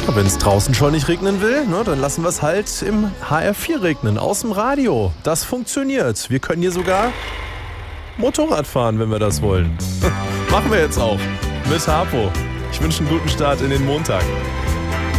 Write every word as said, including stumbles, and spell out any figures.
Wenn es draußen schon nicht regnen will, ne, dann lassen wir es halt im H R vier regnen, aus dem Radio. Das funktioniert. Wir können hier sogar Motorrad fahren, wenn wir das wollen. Machen wir jetzt auch mit Harpo. Ich wünsche einen guten Start in den Montag.